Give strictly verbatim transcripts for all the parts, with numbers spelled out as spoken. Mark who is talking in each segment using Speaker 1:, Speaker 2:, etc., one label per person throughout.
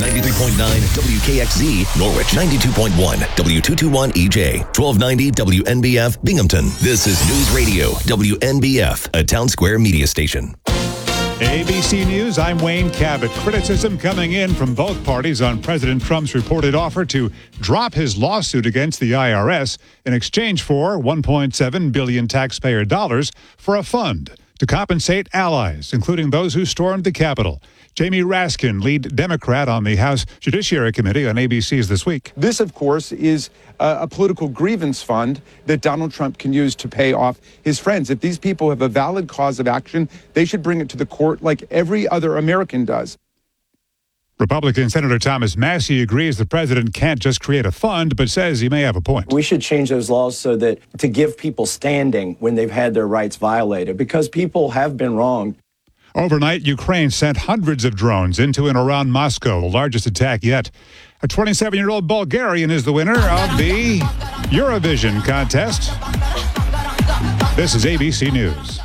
Speaker 1: ninety-three point nine W K X Z, Norwich, ninety-two point one W two twenty-one E J, twelve ninety W N B F, Binghamton. This is News Radio, W N B F, a Town Square media station.
Speaker 2: A B C News, I'm Wayne Cabot. Criticism coming in from both parties on President Trump's reported offer to drop his lawsuit against the I R S in exchange for one point seven billion dollars taxpayer dollars for a fund to compensate allies, including those who stormed the Capitol. Jamie Raskin, lead Democrat on the House Judiciary Committee on A B C's This Week.
Speaker 3: This, of course, is a, a political grievance fund that Donald Trump can use to pay off his friends. If these people have a valid cause of action, they should bring it to the court like every other American does.
Speaker 2: Republican Senator Thomas Massie agrees the president can't just create a fund, but says he may have a point.
Speaker 4: We should change those laws so that to give people standing when they've had their rights violated, because people have been wronged.
Speaker 2: Overnight, Ukraine sent hundreds of drones into and around Moscow, the largest attack yet. A twenty-seven-year-old Bulgarian is the winner of the Eurovision contest. This is A B C News.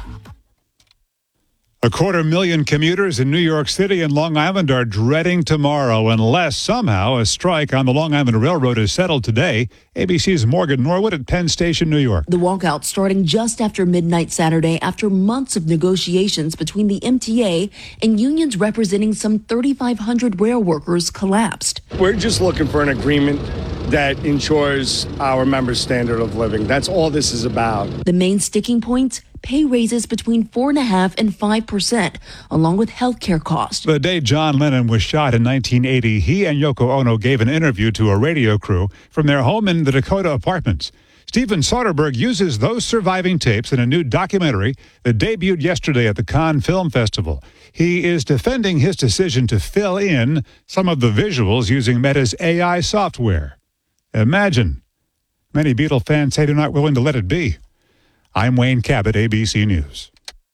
Speaker 2: A quarter million commuters in New York City and Long Island are dreading tomorrow unless somehow a strike on the Long Island Railroad is settled today. A B C's Morgan Norwood at Penn Station, New York.
Speaker 5: The walkout starting just after midnight Saturday after months of negotiations between the M T A and unions representing some thirty-five hundred rail workers collapsed.
Speaker 6: We're just looking for an agreement that ensures our members' standard of living. That's all this is about.
Speaker 5: The main sticking points? Pay raises between four point five and five percent, along with health care costs.
Speaker 2: The day John Lennon was shot in nineteen eighty, he and Yoko Ono gave an interview to a radio crew from their home in the Dakota Apartments. Steven Soderbergh uses those surviving tapes in a new documentary that debuted yesterday at the Cannes Film Festival. He is defending his decision to fill in some of the visuals using Meta's A I software. Imagine. Many Beatle fans say they're not willing to let it be. I'm Wayne Cabot, A B C News.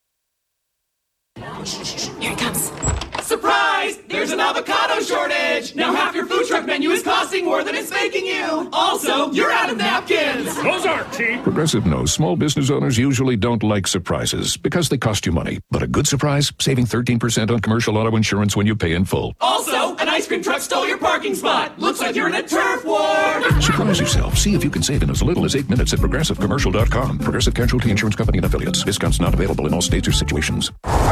Speaker 7: Here it comes. Surprise! There's an avocado shortage! Now half your food truck menu is costing more than it's making you! Also, you're out of napkins!
Speaker 8: Those aren't cheap! Progressive knows small business owners usually don't like surprises because they cost you money. But a good surprise, saving thirteen percent on commercial auto insurance when you pay in full.
Speaker 7: Also, an ice cream truck stole your parking spot! Looks like you're in a turf war!
Speaker 8: Surprise yourself. See if you can save in as little as eight minutes at progressive commercial dot com. Progressive Casualty Insurance Company and Affiliates. Discounts not available in all states or situations.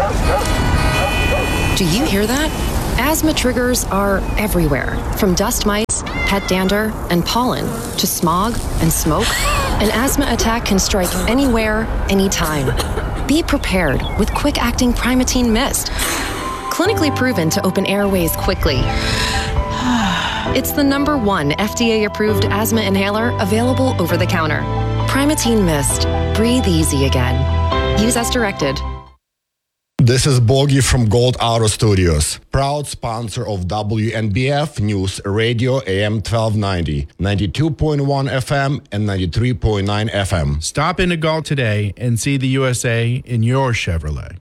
Speaker 9: Do you hear that? Asthma triggers are everywhere, from dust mites, pet dander, and pollen, to smog and smoke. An asthma attack can strike anywhere, anytime. Be prepared with quick-acting Primatene Mist. Clinically proven to open airways quickly. It's the number one F D A-approved asthma inhaler available over the counter. Primatene Mist. Breathe easy again. Use as directed.
Speaker 10: This is Bogie from Gold Auto Studios, proud sponsor of W N B F News Radio A M twelve ninety, ninety-two point one F M and ninety-three point nine F M.
Speaker 11: Stop into Galt today and see the U S A in your Chevrolet.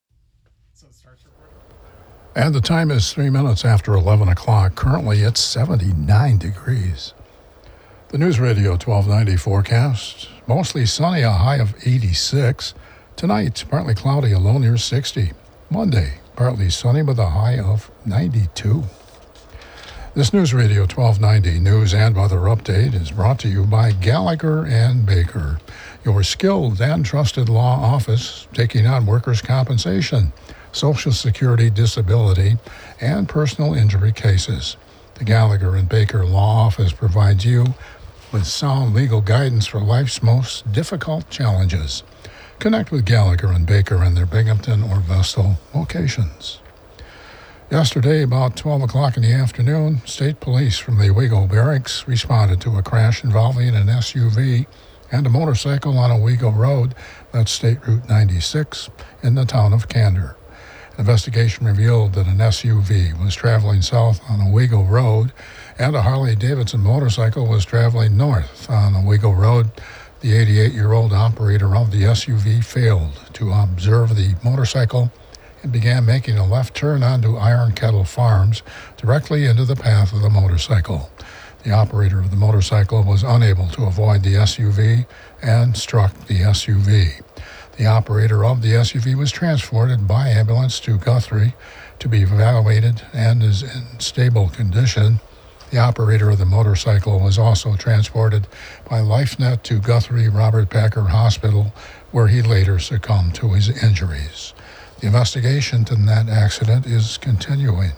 Speaker 12: And the time is three minutes after eleven o'clock. Currently, it's seventy-nine degrees. The News Radio twelve ninety forecast, mostly sunny, a high of eighty-six. Tonight, partly cloudy, a low near sixty. Monday, partly sunny with a high of ninety-two. This News Radio twelve ninety news and weather update is brought to you by Gallagher and Baker, your skilled and trusted law office taking on workers' compensation, Social Security, disability, and personal injury cases. The Gallagher and Baker Law Office provides you with sound legal guidance for life's most difficult challenges. Connect with Gallagher and Baker in their Binghamton or Vestal locations. Yesterday, about twelve o'clock in the afternoon, state police from the Owego Barracks responded to a crash involving an S U V and a motorcycle on Owego Road, that's State Route ninety-six, in the town of Candor. An investigation revealed that an S U V was traveling south on Owego Road and a Harley-Davidson motorcycle was traveling north on Owego Road. The eighty-eight-year-old operator of the S U V failed to observe the motorcycle and began making a left turn onto Iron Kettle Farms directly into the path of the motorcycle. The operator of the motorcycle was unable to avoid the S U V and struck the S U V. The operator of the S U V was transported by ambulance to Guthrie to be evaluated and is in stable condition. The operator of the motorcycle was also transported by LifeNet to Guthrie Robert Packer Hospital, where he later succumbed to his injuries. The investigation into that accident is continuing.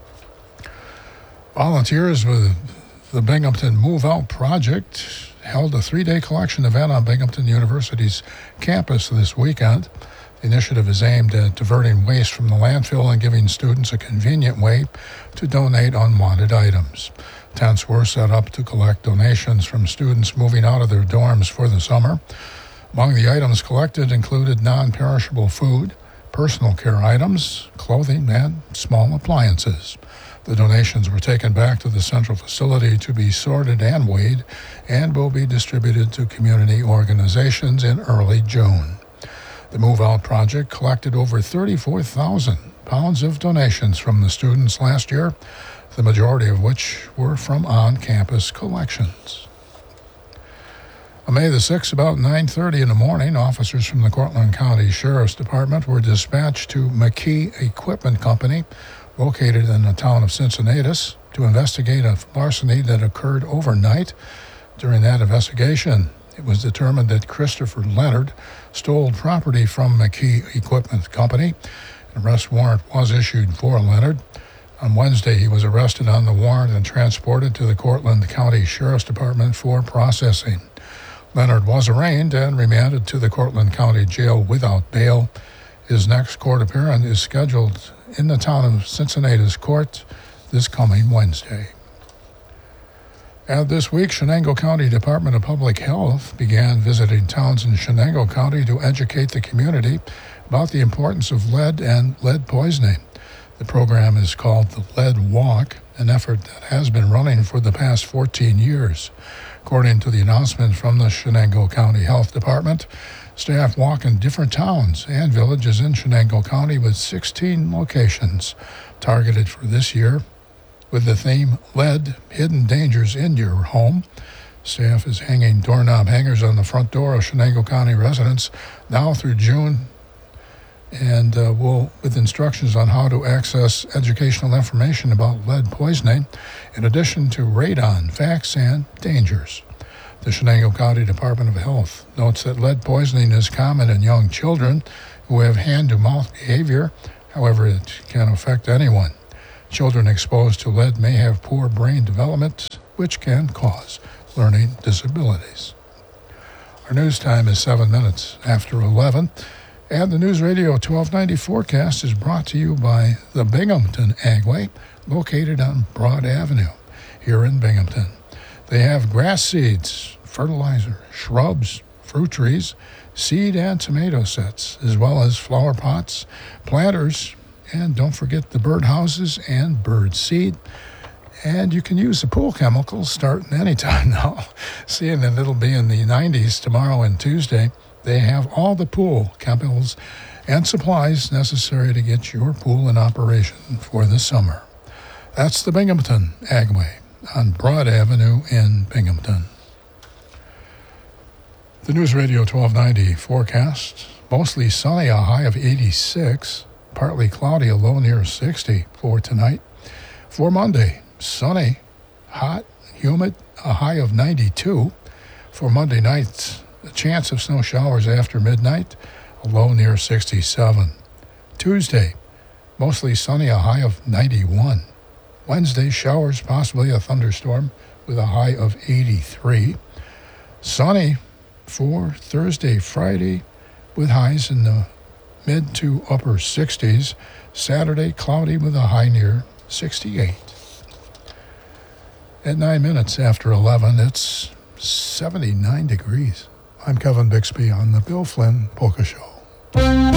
Speaker 12: Volunteers with the Binghamton Move Out Project held a three-day collection event on Binghamton University's campus this weekend. The initiative is aimed at diverting waste from the landfill and giving students a convenient way to donate unwanted items. Tents were set up to collect donations from students moving out of their dorms for the summer. Among the items collected included non-perishable food, personal care items, clothing, and small appliances. The donations were taken back to the central facility to be sorted and weighed and will be distributed to community organizations in early June. The Move Out Project collected over thirty-four thousand pounds of donations from the students last year, the majority of which were from on-campus collections. On May the sixth, about nine thirty in the morning, officers from the Cortland County Sheriff's Department were dispatched to McKee Equipment Company, located in the town of Cincinnatus, to investigate a larceny that occurred overnight. During that investigation, it was determined that Christopher Leonard stole property from McKee Equipment Company. An arrest warrant was issued for Leonard. On Wednesday, he was arrested on the warrant and transported to the Cortland County Sheriff's Department for processing. Leonard was arraigned and remanded to the Cortland County Jail without bail. His next court appearance is scheduled in the town of Cincinnatus Court this coming Wednesday. And this week, Shenango County Department of Public Health began visiting towns in Shenango County to educate the community about the importance of lead and lead poisoning. The program is called the Lead Walk, an effort that has been running for the past fourteen years. According to the announcement from the Shenango County Health Department, staff walk in different towns and villages in Shenango County with sixteen locations targeted for this year with the theme Lead, Hidden Dangers in Your Home. Staff is hanging doorknob hangers on the front door of Shenango County residents now through June, and uh, will with instructions on how to access educational information about lead poisoning, in addition to radon, facts, and dangers. The Shenango County Department of Health notes that lead poisoning is common in young children who have hand-to-mouth behavior. However, it can affect anyone. Children exposed to lead may have poor brain development, which can cause learning disabilities. Our news time is seven minutes after eleven, and the News Radio twelve ninety forecast is brought to you by the Binghamton Agway, located on Broad Avenue here in Binghamton. They have grass seeds, fertilizer, shrubs, fruit trees, seed and tomato sets, as well as flower pots, planters, and don't forget the birdhouses and bird seed. And you can use the pool chemicals starting anytime now. Seeing that it'll be in the nineties tomorrow and Tuesday, they have all the pool chemicals and supplies necessary to get your pool in operation for the summer. That's the Binghamton Agway on Broad Avenue in Binghamton. The News Radio twelve ninety forecast, mostly sunny, a high of eighty-six. Partly cloudy, a low near sixty for tonight. For Monday, sunny, hot, humid, a high of ninety-two. For Monday night, a chance of snow showers after midnight, a low near sixty-seven. Tuesday, mostly sunny, a high of ninety-one. Wednesday, showers, possibly a thunderstorm with a high of eighty-three. Sunny for Thursday, Friday, with highs in the mid to upper sixties. Saturday, cloudy with a high near sixty-eight. At nine minutes after eleven, it's seventy-nine degrees. I'm Kevin Bixby on the Bill Flynn Polka Show.